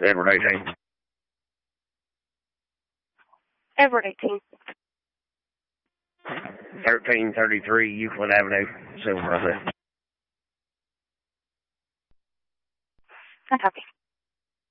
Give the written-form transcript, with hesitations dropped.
Edward 18. Edward 18. 1333 Euclid Avenue, Silver Rosette. I copy.